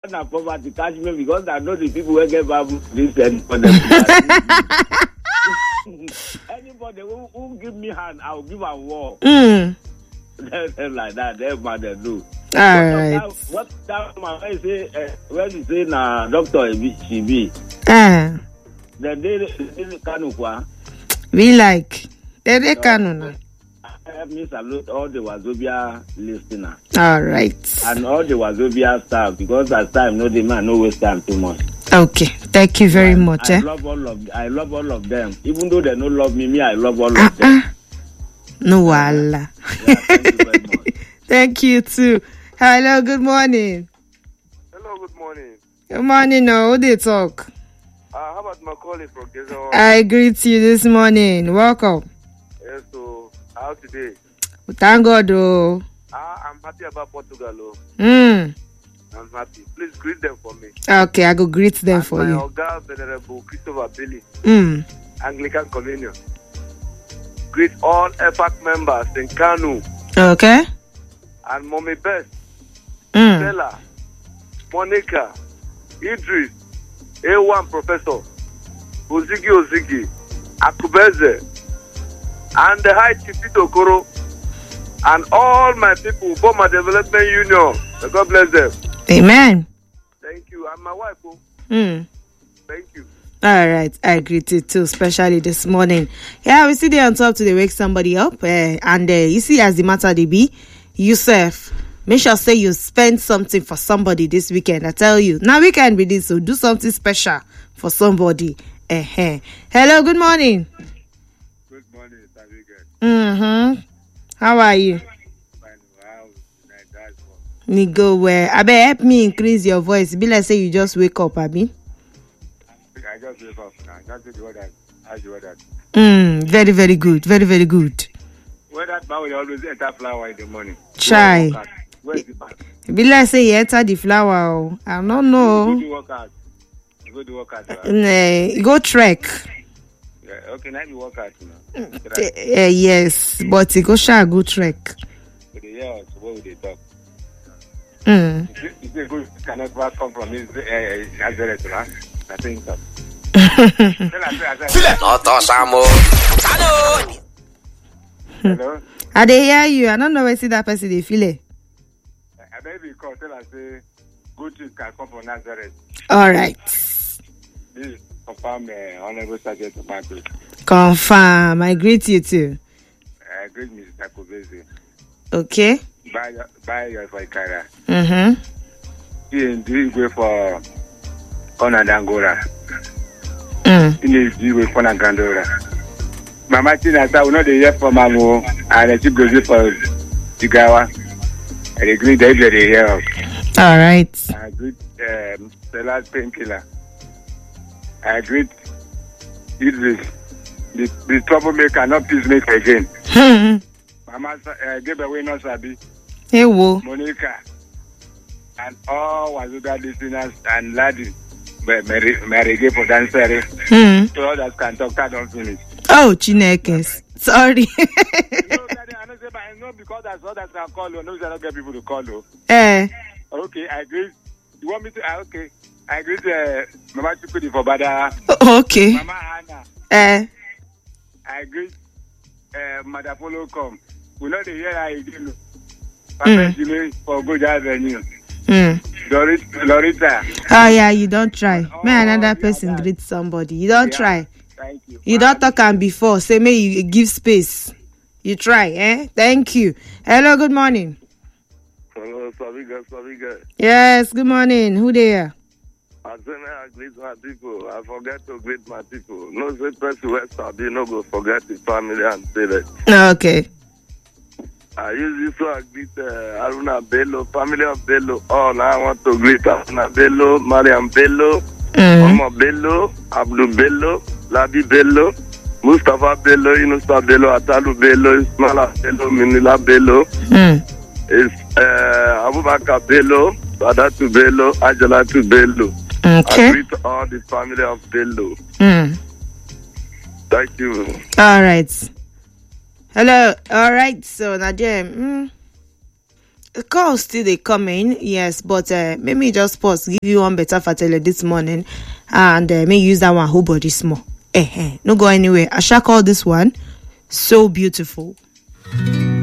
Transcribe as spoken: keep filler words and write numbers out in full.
na poverty catch me because I know the people who get back this and for them. Anybody who, who give me hand, I'll give a war. Mm. Like that, they mother do. All right. What that man say? Uh, when you say na doctor she be? Ah. Then they they kanu kwa. We like. They they kanu na. Help me salute all the Wazobia listeners. All right. And all the Wazobia staff because at time no the man no waste time too much. Okay. Thank you very I, much. I eh? love all of I love all of them. Even though they don't love me, me I love all uh, of them. Uh, no wala. Yeah, thank you very much. Thank you too. Hello, good morning. Hello, good morning. Good morning, no, who they talk? Uh, how about Macaulay from Gezo? I greet you this morning. Welcome. Yes, so how today? Thank God, oh. Uh, I'm happy about Portugal. Oh. Mm. I'm happy. Please greet them for me. Okay, I go greet them and for my you. My Oga Venerable Christopher Billy, Mm. Anglican Communion. Greet all F A C members in Kanu. Okay. And Mommy Beth, Mm. Stella, Monica, Idris, A one Professor, Ozigi Ozigi, Akubeze, and the High Chief Okoro, and all my people, Boma Development Union. God bless them. Amen. Thank you. And my wife, oh. Mm. Thank you. All right, I greet you too, especially this morning. Yeah, we see there on top to they wake somebody up, uh, and uh, you see as the matter they be, Yusuf, make sure say you spend something for somebody this weekend. I tell you, now weekend be this, so do something special for somebody. Uh-huh. Hello, good morning. Good morning, it's a weekend. Mm-hmm. How are you? Fine. Wow, that's what. Me go where? I bet help me increase your voice. Be like say you just wake up, Abi. I just wake up now. Just the weather. How's the weather? Mm, very, very good. Very, very good. Where that man will always enter flower in the morning. Try. Where is the man? Be like say you enter the flower. Oh. I don't know. Go to work out. Go to work out. Right? Nah, go trek. Yeah, okay, now you work out. You know. Uh, yes, but you go shall go trek. But the years, what would they talk? Mm. Is it good? Cannot pass come from his Nazareth, right? I think so. Hello? I dey hear you. I don't know where see that person they feel it. I maybe call tell us say good things can come from Nazareth. All right. This confirm uh, Honorable Sergeant Tomato. Confirm. I greet you too. I greet Missus Akubeze. Okay. Buy buy your for Ikara. Mm-hmm. He do go for Onadangora. Mm. He do go for Nagandora. Mama Tina said we know the year for Mamu and she goes for Tigawa. I agree that they hear. All right. I greet um, the last painkiller. I greet Idris, the, the troublemaker, not peacemaker again. Mama uh, gave away no sabi. Hey, wo. Monica, and all Wazuga listeners and laddie, Mary, Mary gave for dancer. Mm. So others can talk, I don't finish. Oh, Chinekes. Sorry. No, Daddy, I know, say, but I know because that's others can call you. No, I don't get people to call you. Eh. Okay, I agree. You want me to? Uh, okay, I agree. Uh, Mama Chukudi for Bada. Okay. Mama Anna. Eh. I agree. Uh, Mother Polo come. We know the year I do. Mm. For Good Avenue. Mm. Lorita. Lorita. Oh yeah, you don't try. Oh, May another yeah, person that. greet somebody. You don't Yeah. try. Thank you. You don't talk am before. Say may you give space. You try, eh? Thank you. Hello, good morning. Hello, Saviga, Saviga. Yes, good morning. Who there? I say I greet my people. I forget to greet my people. No say person West Sabi, no go forget the family and say that. Okay. I use this one greet uh, Aruna Bello, family of Bello. All I want to greet Aruna Bello, Mariam Bello, Mm. Mama Bello, Abdul Bello, Labi Bello, Mustafa Bello, Inusa Bello, Atalu Bello, Ismaila Bello, Minila Bello, Mm. is uh, Abubakar Bello, Sadatu Bello, Ajalatu Bello. Okay. I greet all the family of Bello. Mm. Thank you. All right. Hello. All right. So Nadia, mm, The call still they coming, yes, but uh, maybe just pause, give you one better fatele this morning, and uh, may use that one whole body small. Eh, eh, no go anywhere. I shall call this one So Beautiful.